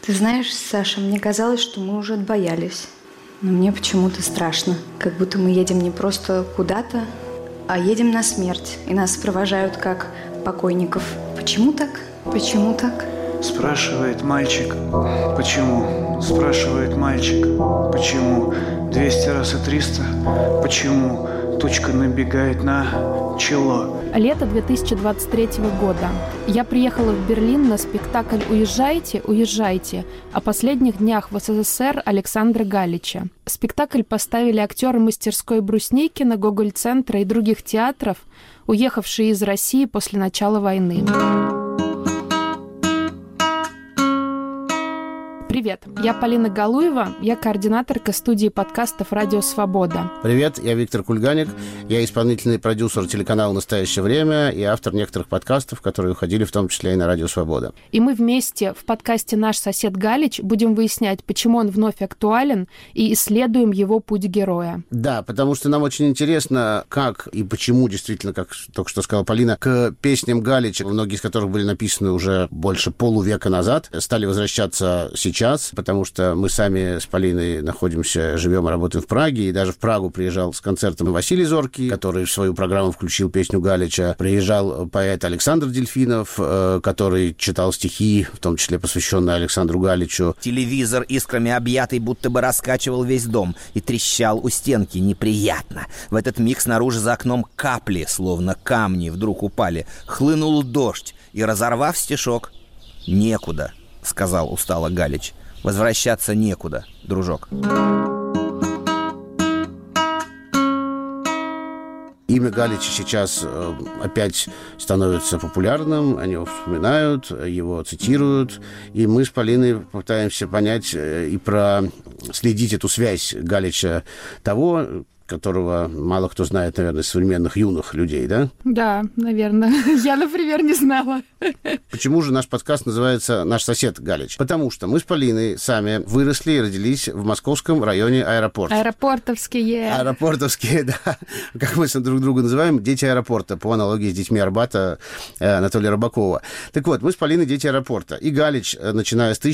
Ты знаешь, Саша, мне казалось, что мы уже отбоялись. Но мне почему-то страшно. Как будто мы едем не просто куда-то, а едем на смерть. И нас провожают как покойников. Почему так? Почему так? Спрашивает мальчик, почему? Спрашивает мальчик, почему? 200 раз и 300, почему? Тучка набегает на чело. Лето 2023 года. Я приехала в Берлин на спектакль «Уезжайте, уезжайте» о последних днях в СССР Александра Галича. Спектакль поставили актеры мастерской Брусникина, Гоголь-центра и других театров, уехавшие из России после начала войны. Привет, я Полина Галуева, я координаторка студии подкастов «Радио Свобода». Привет, я Виктор Кульганик, я исполнительный продюсер телеканала «Настоящее время» и автор некоторых подкастов, которые уходили в том числе и на «Радио Свобода». И мы вместе в подкасте «Наш сосед Галич» будем выяснять, почему он вновь актуален, и исследуем его путь героя. Да, потому что нам очень интересно, как и почему действительно, как только что сказала Полина, к песням Галича, многие из которых были написаны уже больше полувека назад, стали возвращаться сейчас, потому что мы сами с Полиной живем и работаем в Праге, и даже в Прагу приезжал с концертом Василий Зоркий, который в свою программу включил песню Галича. Приезжал поэт Александр Дельфинов, который читал стихи, в том числе посвященные Александру Галичу. Телевизор, искрами объятый, будто бы раскачивал весь дом и трещал у стенки неприятно. В этот миг снаружи за окном капли, словно камни, вдруг упали. Хлынул дождь, и, разорвав стишок, «Некуда», — сказал устало Галич. «Возвращаться некуда, дружок». Имя Галича сейчас опять становится популярным, о него вспоминают, его цитируют, и мы с Полиной пытаемся понять и проследить эту связь Галича того, которого мало кто знает, наверное, из современных юных людей, да? Да, наверное. Я, например, не знала. Почему же наш подкаст называется «Наш сосед Галич»? Потому что мы с Полиной сами выросли и родились в московском районе Аэропорт. Аэропортовские. Аэропортовские, да. Как мы друг друга называем, дети аэропорта, по аналогии с детьми Арбата Анатолия Рыбакова. Так вот, мы с Полиной дети аэропорта. И Галич, начиная с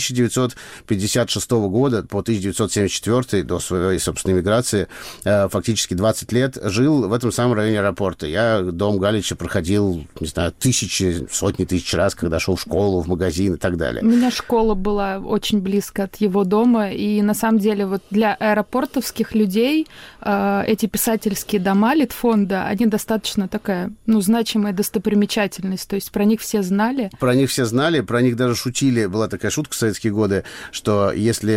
1956 года по 1974, до своей собственной миграции, фактически 20 лет жил в этом самом районе аэропорта. Я дом Галича проходил, не знаю, сотни тысяч раз, когда шел в школу, в магазин и так далее. У меня школа была очень близко от его дома, и на самом деле вот для аэропортовских людей эти писательские дома Литфонда, они достаточно такая, значимая достопримечательность, то есть про них все знали. Про них все знали, про них даже шутили. Была такая шутка в советские годы, что если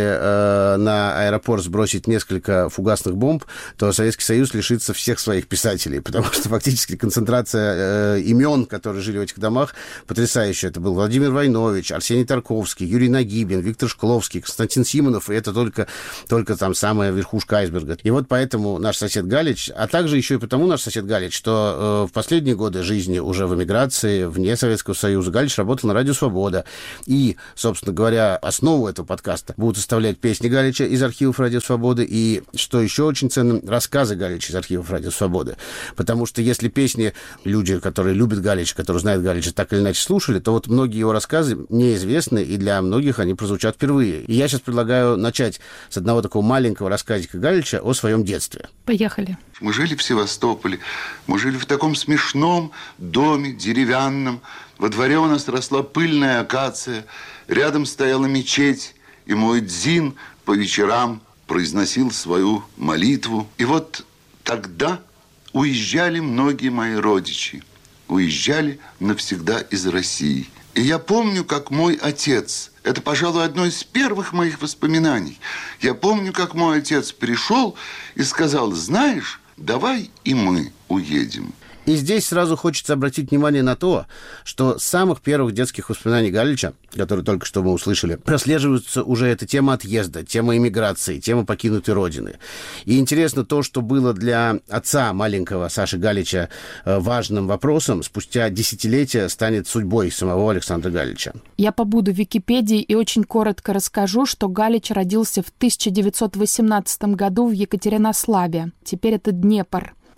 на аэропорт сбросить несколько фугасных бомб, то Советский Союз лишится всех своих писателей, потому что фактически концентрация имен, которые жили в этих домах, потрясающая. Это был Владимир Войнович, Арсений Тарковский, Юрий Нагибин, Виктор Шкловский, Константин Симонов, и это только там самая верхушка айсберга. И вот поэтому наш сосед Галич, а также еще и потому наш сосед Галич, что в последние годы жизни уже в эмиграции, вне Советского Союза, Галич работал на «Радио Свобода». И, собственно говоря, основу этого подкаста будут составлять песни Галича из архивов «Радио Свободы» и, что еще очень ценно, рассказы Галича из архивов «Радио Свободы». Потому что если песни люди, которые любят Галича, которые знают Галича, так или иначе слушали, то вот многие его рассказы неизвестны, и для многих они прозвучат впервые. И я сейчас предлагаю начать с одного такого маленького рассказика Галича о своем детстве. Поехали. Мы жили в Севастополе, мы жили в таком смешном доме деревянном. Во дворе у нас росла пыльная акация, рядом стояла мечеть, и мой дзин по вечерам произносил свою молитву. И вот тогда уезжали многие мои родичи. Уезжали навсегда из России. И я помню, как мой отец, это, пожалуй, одно из первых моих воспоминаний, я помню, как мой отец пришел и сказал: знаешь, давай и мы уедем. И здесь сразу хочется обратить внимание на то, что с самых первых детских воспоминаний Галича, которые только что мы услышали, прослеживается уже эта тема отъезда, тема эмиграции, тема покинутой родины. И интересно то, что было для отца маленького Саши Галича важным вопросом, спустя десятилетия станет судьбой самого Александра Галича. Я побуду в Википедии и очень коротко расскажу, что Галич родился в 1918 году в Екатеринославе. Теперь это Днепр.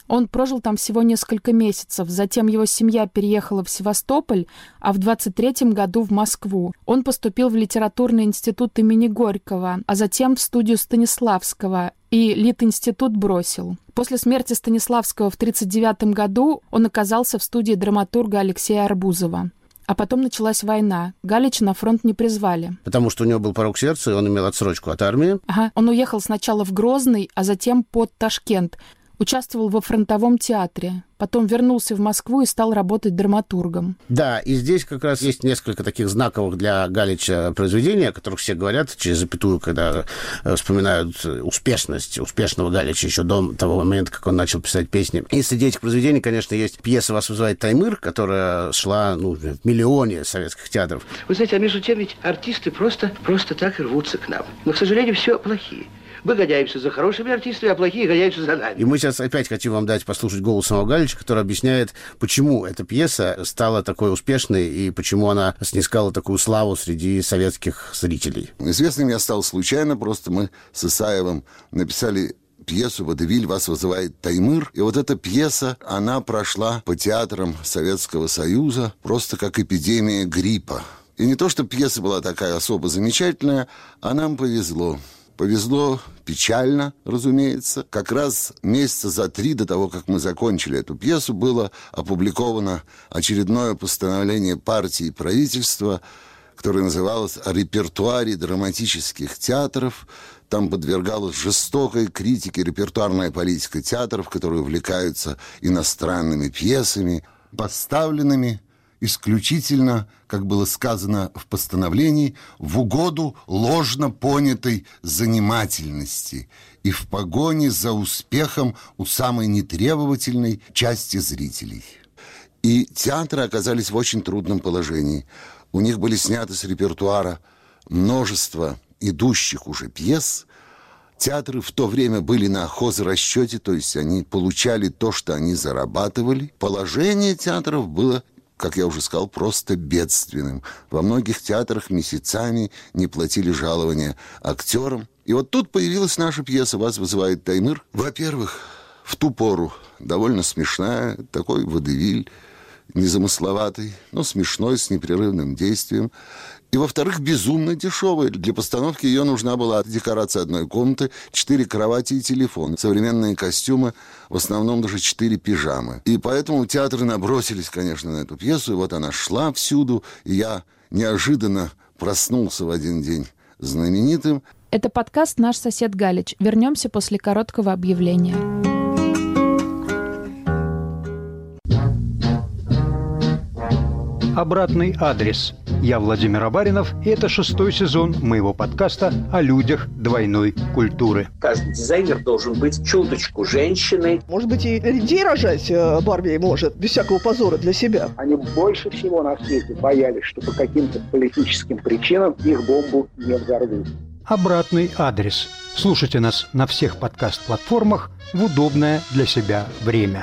Он прожил там всего несколько месяцев. Затем его семья переехала в Севастополь, а в 23-м году в Москву. Он поступил в литературный институт имени Горького, а затем в студию Станиславского, и Литинститут бросил. После смерти Станиславского в 1939 году он оказался в студии драматурга Алексея Арбузова. А потом началась война. Галича на фронт не призвали. Потому что у него был порок сердца, и он имел отсрочку от армии. Ага. Он уехал сначала в Грозный, а затем под Ташкент. Участвовал во фронтовом театре. Потом вернулся в Москву и стал работать драматургом. Да, и здесь как раз есть несколько таких знаковых для Галича произведений, о которых все говорят через запятую, когда вспоминают успешность успешного Галича еще до того момента, как он начал писать песни. И среди этих произведений, конечно, есть пьеса «Вас вызывает Таймыр», которая шла в миллионе советских театров. Вы знаете, а между тем ведь артисты просто так и рвутся к нам. Но, к сожалению, все плохие. Мы гоняемся за хорошими артистами, а плохие гоняются за нами. И мы сейчас опять хотим вам дать послушать голос самого Галича, который объясняет, почему эта пьеса стала такой успешной и почему она снискала такую славу среди советских зрителей. Известным я стал случайно, просто мы с Исаевым написали пьесу «Водевиль. Вас вызывает Таймыр». И вот эта пьеса, она прошла по театрам Советского Союза просто как эпидемия гриппа. И не то, что пьеса была такая особо замечательная, а нам повезло. Повезло печально, разумеется. Как раз месяца за 3 до того, как мы закончили эту пьесу, было опубликовано очередное постановление партии и правительства, которое называлось «О репертуаре драматических театров». Там подвергалась жестокой критике репертуарная политика театров, которые увлекаются иностранными пьесами, поставленными исключительно, как было сказано в постановлении, в угоду ложно понятой занимательности и в погоне за успехом у самой нетребовательной части зрителей. И театры оказались в очень трудном положении. У них были сняты с репертуара множество идущих уже пьес. Театры в то время были на хозрасчете, то есть они получали то, что они зарабатывали. Положение театров было, как я уже сказал, просто бедственным. Во многих театрах месяцами не платили жалования актерам. И вот тут появилась наша пьеса «Вас вызывает Таймыр». Во-первых, в ту пору довольно смешная, такой водевиль, незамысловатый, но смешной, с непрерывным действием. И, во-вторых, безумно дешевая. Для постановки ее нужна была декорация одной комнаты, 4 кровати и телефон. Современные костюмы, в основном даже 4 пижамы. И поэтому театры набросились, конечно, на эту пьесу. И вот она шла всюду. И я неожиданно проснулся в один день знаменитым. Это подкаст «Наш сосед Галич». Вернемся после короткого объявления. Обратный адрес. Я Владимир Абаринов, и это 6-й сезон моего подкаста о людях двойной культуры. Каждый дизайнер должен быть чуточку женщиной. Может быть, и людей рожать Барби может, без всякого позора для себя. Они больше всего на свете боялись, что по каким-то политическим причинам их бомбу не взорвут. Обратный адрес. Слушайте нас на всех подкаст-платформах в удобное для себя время.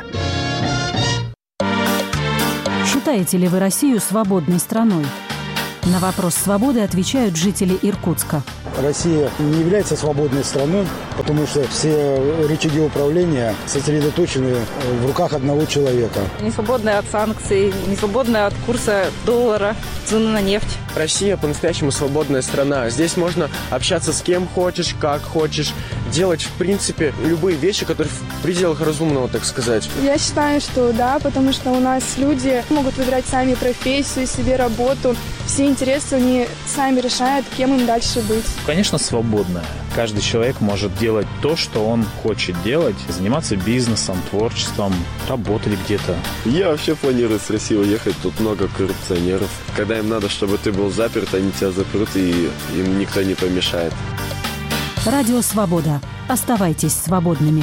Считаете ли вы Россию свободной страной? На вопрос свободы отвечают жители Иркутска. Россия не является свободной страной, потому что все рычаги управления сосредоточены в руках одного человека. Не свободная от санкций, не свободная от курса доллара, цены на нефть. Россия по-настоящему свободная страна. Здесь можно общаться с кем хочешь, как хочешь, делать, в принципе, любые вещи, которые в пределах разумного, так сказать. Я считаю, что да, потому что у нас люди могут выбирать сами профессию, себе работу. Все интересы они сами решают, кем им дальше быть. Конечно, свободная. Каждый человек может делать то, что он хочет делать, заниматься бизнесом, творчеством, работать где-то. Я вообще планирую с России уехать, тут много коррупционеров. Когда им надо, чтобы ты был заперт, они тебя запрут, и им никто не помешает. Радио «Свобода». Оставайтесь свободными.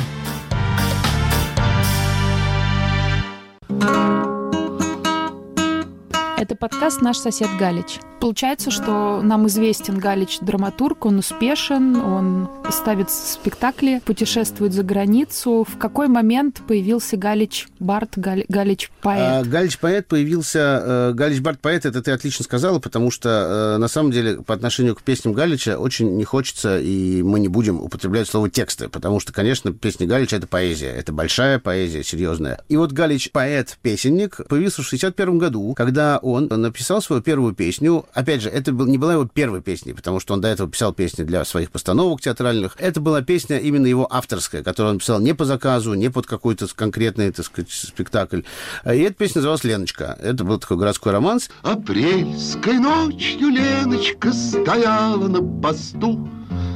Это Это подкаст «Наш сосед Галич». Получается, что нам известен Галич драматург, он успешен, он ставит спектакли, путешествует за границу. В какой момент появился Галич Бард, Галич поэт? Галич поэт появился... Галич Бард поэт, это ты отлично сказала, потому что на самом деле по отношению к песням Галича очень не хочется, и мы не будем употреблять слово тексты, потому что, конечно, песни Галича — это поэзия, это большая поэзия, серьезная. И вот Галич поэт-песенник появился в 1961 году, когда он написал свою первую песню. Опять же, это не была его первой песней, потому что он до этого писал песни для своих постановок театральных. Это была песня именно его авторская, которую он писал не по заказу, не под какой-то конкретный, так сказать, спектакль. И эта песня называлась «Леночка». Это был такой городской романс. Апрельской ночью Леночка стояла на посту.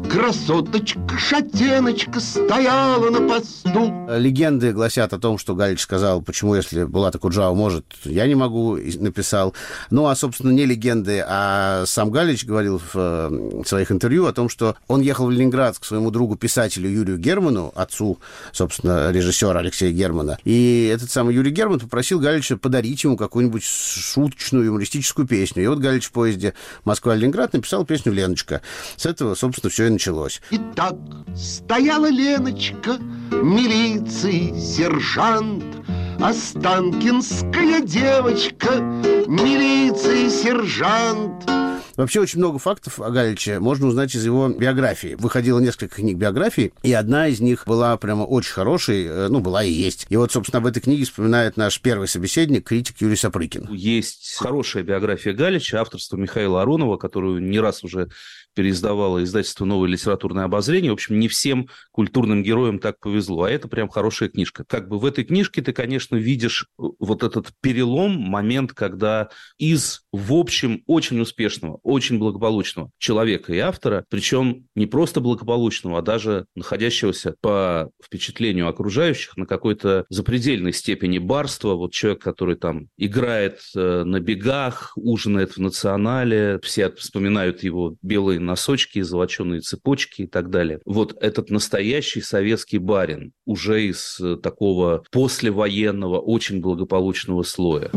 Красоточка-шатеночка стояла на посту. Легенды гласят о том, что Галич сказал, почему, если Булат Акуджава может, я не могу, написал. Ну, а, собственно, не легенды, а сам Галич говорил в своих интервью о том, что он ехал в Ленинград к своему другу-писателю Юрию Герману, отцу, собственно, режиссера Алексея Германа. И этот самый Юрий Герман попросил Галича подарить ему какую-нибудь шуточную, юмористическую песню. И вот Галич в поезде Москва-Ленинград написал песню «Леночка». С этого, собственно, все и началось. Итак, стояла Леночка, милиции сержант, останкинская девочка, милиции сержант. Вообще очень много фактов о Галиче можно узнать из его биографии. Выходило несколько книг биографии, и одна из них была прямо очень хорошей, ну, была и есть. И вот, собственно, об этой книге вспоминает наш первый собеседник, критик Юрий Сапрыкин. Есть хорошая биография Галича, авторство Михаила Аронова, которую не раз уже переиздавало издательство «Новое литературное обозрение». В общем, не всем культурным героям так повезло, а это прям хорошая книжка. Как бы в этой книжке ты, конечно, видишь вот этот перелом, момент, когда из, в общем, очень успешного, очень благополучного человека и автора, причем не просто благополучного, а даже находящегося по впечатлению окружающих на какой-то запредельной степени барства, вот человек, который там играет на бегах, ужинает в «Национале», все вспоминают его белые носочки, золоченые цепочки и так далее. Вот этот настоящий советский барин уже из такого послевоенного, очень благополучного слоя.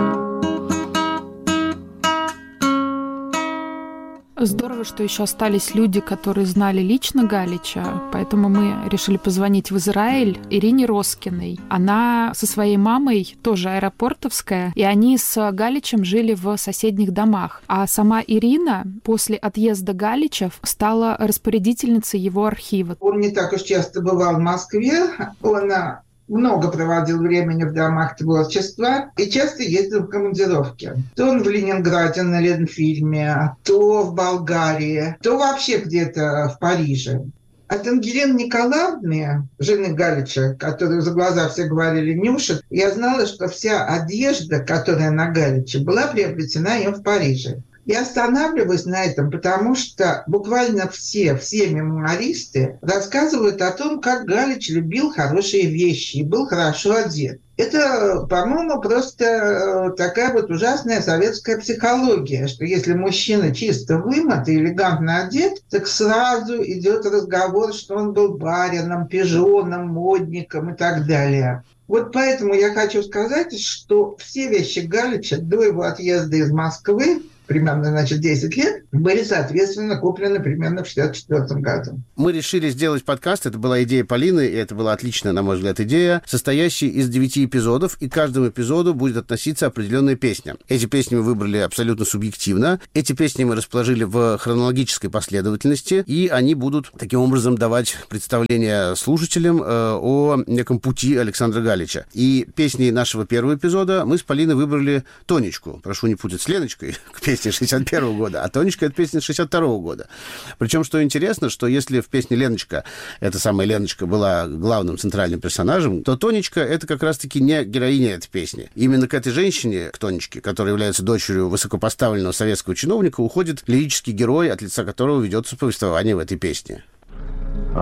Здорово, что еще остались люди, которые знали лично Галича, поэтому мы решили позвонить в Израиль Ирине Роскиной. Она со своей мамой, тоже аэропортовская, и они с Галичем жили в соседних домах. А сама Ирина после отъезда Галича стала распорядительницей его архива. Он не так уж часто бывал в Москве, он много проводил времени в домах творчества и часто ездил в командировки. То он в Ленинграде на Ленфильме, то в Болгарии, то вообще где-то в Париже. От Ангелины Николаевны, жены Галича, которую за глаза все говорили «Нюша», я знала, что вся одежда, которая на Галиче, была приобретена им в Париже. Я останавливаюсь на этом, потому что буквально все мемуаристы рассказывают о том, как Галич любил хорошие вещи и был хорошо одет. Это, по-моему, просто такая вот ужасная советская психология, что если мужчина чисто вымыт и элегантно одет, так сразу идет разговор, что он был барином, пижоном, модником и так далее. Вот поэтому я хочу сказать, что все вещи Галича до его отъезда из Москвы, примерно, 10 лет, были, соответственно, куплены примерно в 1964 году. Мы решили сделать подкаст, это была идея Полины, и это была отличная, на мой взгляд, идея, состоящая из 9 эпизодов, и к каждому эпизоду будет относиться определенная песня. Эти песни мы выбрали абсолютно субъективно, эти песни мы расположили в хронологической последовательности, и они будут таким образом давать представление слушателям о неком пути Александра Галича. И песни нашего первого эпизода мы с Полиной выбрали «Тонечку». Прошу не путать с Леночкой, к песне 61 года, а «Тонечка» — это песня 62 года. Причем, что интересно, что если в песне «Леночка» эта самая Леночка была главным центральным персонажем, то «Тонечка» — это как раз-таки не героиня этой песни. Именно к этой женщине, к Тонечке, которая является дочерью высокопоставленного советского чиновника, уходит лирический герой, от лица которого ведется повествование в этой песне.